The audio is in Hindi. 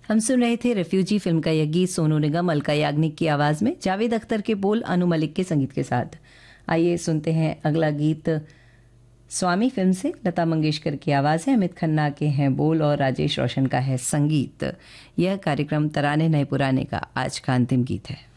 हम सुन रहे थे रेफ्यूजी फिल्म का यह गीत सोनू निगम, अलका याग्निक की आवाज़ में, जावेद अख्तर के बोल, अनु मलिक के संगीत के साथ। आइए सुनते हैं अगला गीत स्वामी फिल्म से। लता मंगेशकर की आवाज़ है, अमित खन्ना के हैं बोल और राजेश रोशन का है संगीत। यह कार्यक्रम तराने नए पुराने का आज का अंतिम गीत है।